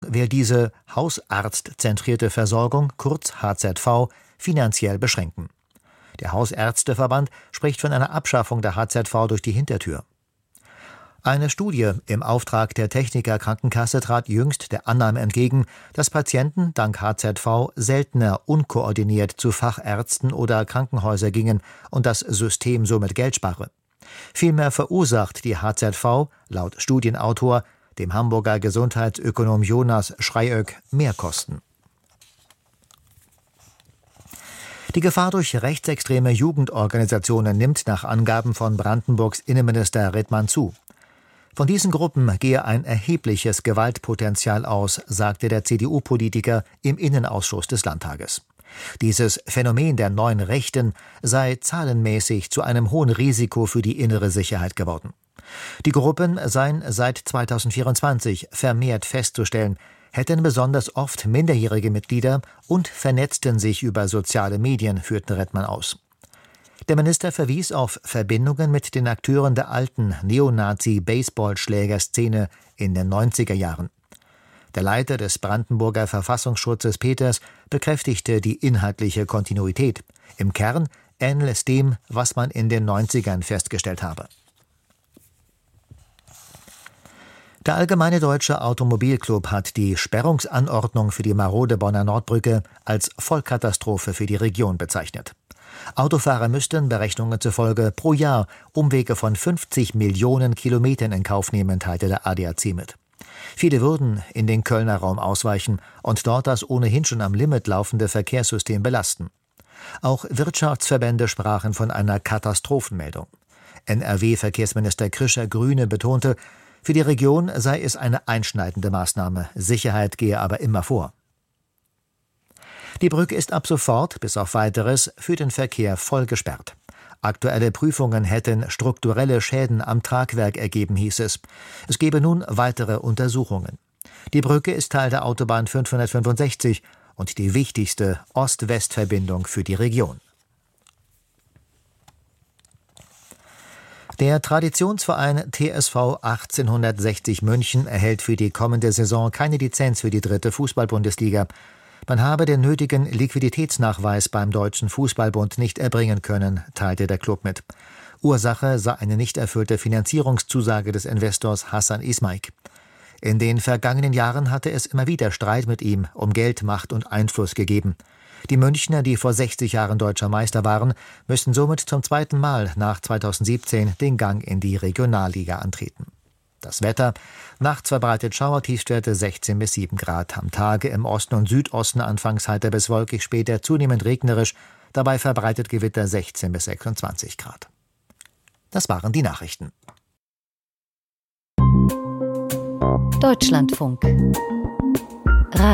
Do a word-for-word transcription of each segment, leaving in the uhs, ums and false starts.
will diese hausarztzentrierte Versorgung, kurz H Z V, finanziell beschränken. Der Hausärzteverband spricht von einer Abschaffung der H Z V durch die Hintertür. Eine Studie im Auftrag der Techniker Krankenkasse trat jüngst der Annahme entgegen, dass Patienten dank H Z V seltener unkoordiniert zu Fachärzten oder Krankenhäuser gingen und das System somit Geld spare. Vielmehr verursacht die H Z V, laut Studienautor, dem Hamburger Gesundheitsökonom Jonas Schreiöck, Mehrkosten. Die Gefahr durch rechtsextreme Jugendorganisationen nimmt nach Angaben von Brandenburgs Innenminister Redmann zu. Von diesen Gruppen gehe ein erhebliches Gewaltpotenzial aus, sagte der C D U-Politiker im Innenausschuss des Landtages. Dieses Phänomen der neuen Rechten sei zahlenmäßig zu einem hohen Risiko für die innere Sicherheit geworden. Die Gruppen seien seit zweitausendvierundzwanzig vermehrt festzustellen, hätten besonders oft minderjährige Mitglieder und vernetzten sich über soziale Medien, führte Redmann aus. Der Minister verwies auf Verbindungen mit den Akteuren der alten Neonazi-Baseballschlägerszene in den neunziger Jahren. Der Leiter des Brandenburger Verfassungsschutzes Peters bekräftigte die inhaltliche Kontinuität. Im Kern ähnelt es dem, was man in den neunzigern festgestellt habe. Der Allgemeine Deutsche Automobilclub hat die Sperrungsanordnung für die marode Bonner Nordbrücke als Vollkatastrophe für die Region bezeichnet. Autofahrer müssten, Berechnungen zufolge, pro Jahr Umwege von fünfzig Millionen Kilometern in Kauf nehmen, teilte der A D A C mit. Viele würden in den Kölner Raum ausweichen und dort das ohnehin schon am Limit laufende Verkehrssystem belasten. Auch Wirtschaftsverbände sprachen von einer Katastrophenmeldung. N R W-Verkehrsminister Krischer, Grüne, betonte, für die Region sei es eine einschneidende Maßnahme, Sicherheit gehe aber immer vor. Die Brücke ist ab sofort, bis auf Weiteres, für den Verkehr voll gesperrt. Aktuelle Prüfungen hätten strukturelle Schäden am Tragwerk ergeben, hieß es. Es gebe nun weitere Untersuchungen. Die Brücke ist Teil der Autobahn fünfhundertfünfundsechzig und die wichtigste Ost-West-Verbindung für die Region. Der Traditionsverein T S V achtzehnhundertsechzig München erhält für die kommende Saison keine Lizenz für die dritte Fußball-Bundesliga. Man habe den nötigen Liquiditätsnachweis beim Deutschen Fußballbund nicht erbringen können, teilte der Club mit. Ursache sei eine nicht erfüllte Finanzierungszusage des Investors Hassan Ismaik. In den vergangenen Jahren hatte es immer wieder Streit mit ihm um Geld, Macht und Einfluss gegeben. Die Münchner, die vor sechzig Jahren deutscher Meister waren, müssten somit zum zweiten Mal nach zweitausendsiebzehn den Gang in die Regionalliga antreten. Das Wetter: nachts verbreitet Schauer-Tiefstwerte sechzehn bis sieben Grad, am Tage im Osten und Südosten anfangs heiter bis wolkig, später zunehmend regnerisch, dabei verbreitet Gewitter sechzehn bis sechsundzwanzig Grad. Das waren die Nachrichten. Deutschlandfunk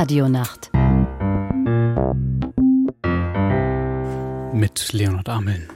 Radionacht mit Leonhard Ameln.